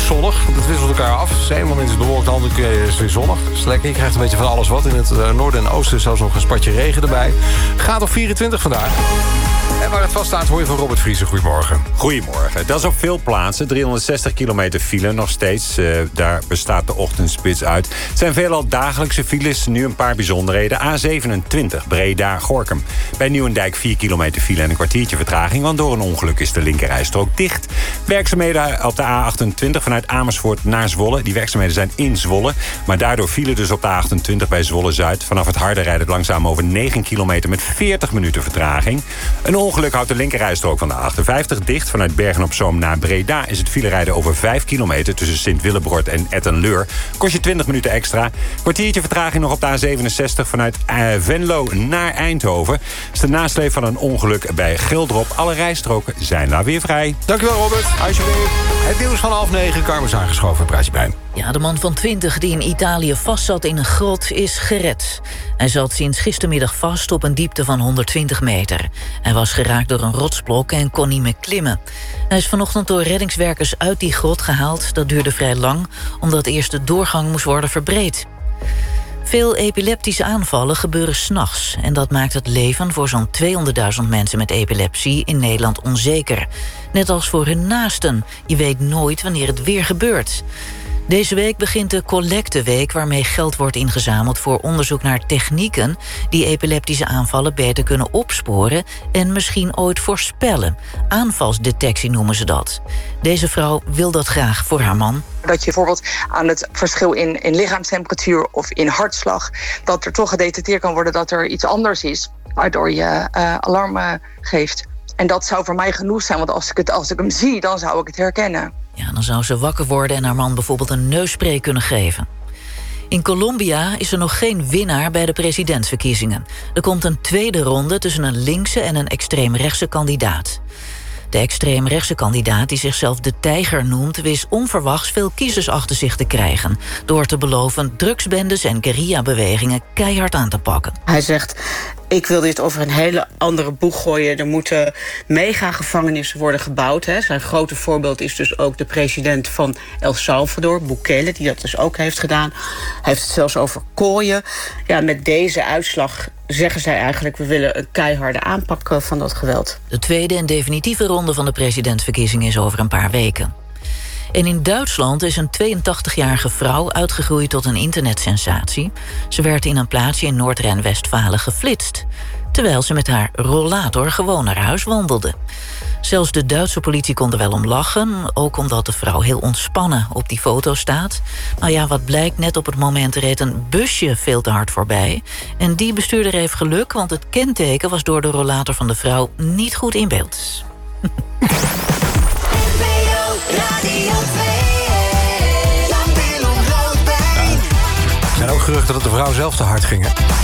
zonnig. Het wisselt elkaar af. De ene moment is het bewolkt, de andere keer is het weer zonnig. Dat is lekker. Je krijgt een beetje van alles wat. In het noorden en oosten zelfs nog een spatje regen erbij. Gaat op 24 vandaag. En waar het vast staat hoor je van Robert Vriesen. Goedemorgen. Goedemorgen. Dat is op veel plaatsen. 360 kilometer file nog steeds. Daar bestaat de ochtendspits uit. Het zijn veelal dagelijkse files. Nu een paar bijzonderheden. A27 Breda-Gorinchem. Bij Nieuwendijk 4 kilometer file en een kwartiertje vertraging. Want door een ongeluk is de linkerrijstrook dicht. Werkzaamheden op de A28 vanuit Amersfoort naar Zwolle. Die werkzaamheden zijn in Zwolle. Maar daardoor file dus op de A28 bij Zwolle-Zuid. Vanaf het Harde rijdt het langzaam over 9 kilometer met 40 minuten vertraging. Een ongeluk houdt de linkerrijstrook van de A58 dicht. Vanuit Bergen-op-Zoom naar Breda is het filerijden over 5 kilometer... tussen Sint-Willebrord en Etten-Leur. Kost je 20 minuten extra. Kwartiertje vertraging nog op de A67 vanuit Venlo naar Eindhoven. Dat is de nasleep van een ongeluk bij Geldrop. Alle rijstroken zijn daar weer vrij. Dankjewel Robert. Alsjeblieft. Het nieuws van 8:30. Carmen is aangeschoven. Praatje bij hem. Ja, de man van 20 die in Italië vastzat in een grot is gered. Hij zat sinds gistermiddag vast op een diepte van 120 meter. Hij was geraakt door een rotsblok en kon niet meer klimmen. Hij is vanochtend door reddingswerkers uit die grot gehaald. Dat duurde vrij lang, omdat eerst de doorgang moest worden verbreed. Veel epileptische aanvallen gebeuren 's nachts. En dat maakt het leven voor zo'n 200.000 mensen met epilepsie in Nederland onzeker. Net als voor hun naasten. Je weet nooit wanneer het weer gebeurt. Deze week begint de collecteweek waarmee geld wordt ingezameld voor onderzoek naar technieken die epileptische aanvallen beter kunnen opsporen en misschien ooit voorspellen. Aanvalsdetectie noemen ze dat. Deze vrouw wil dat graag voor haar man. Dat je bijvoorbeeld aan het verschil in lichaamstemperatuur of in hartslag, dat er toch gedetecteerd kan worden dat er iets anders is, waardoor je alarm geeft. En dat zou voor mij genoeg zijn, want als ik hem zie, dan zou ik het herkennen. Ja, dan zou ze wakker worden en haar man bijvoorbeeld een neusspray kunnen geven. In Colombia is er nog geen winnaar bij de presidentsverkiezingen. Er komt een tweede ronde tussen een linkse en een extreemrechtse kandidaat. De extreemrechtse kandidaat, die zichzelf de tijger noemt, wist onverwachts veel kiezers achter zich te krijgen door te beloven drugsbendes en guerrilla-bewegingen keihard aan te pakken. Hij zegt: ik wil dit over een hele andere boeg gooien. Er moeten mega-gevangenissen worden gebouwd. Hè. Zijn grote voorbeeld is dus ook de president van El Salvador, Bukele, die dat dus ook heeft gedaan. Hij heeft het zelfs over kooien. Ja, met deze uitslag zeggen zij eigenlijk: we willen een keiharde aanpak van dat geweld. De tweede en definitieve ronde van de presidentsverkiezingen is over een paar weken. En in Duitsland is een 82-jarige vrouw uitgegroeid tot een internetsensatie. Ze werd in een plaatsje in Noord-Rijn-Westfalen geflitst, terwijl ze met haar rollator gewoon naar huis wandelde. Zelfs de Duitse politie kon er wel om lachen, ook omdat de vrouw heel ontspannen op die foto staat. Nou ja, wat blijkt, net op het moment reed een busje veel te hard voorbij. En die bestuurder heeft geluk, want het kenteken was door de rollator van de vrouw niet goed in beeld. Er zijn ook geruchten dat de vrouw zelf te hard ging, hè?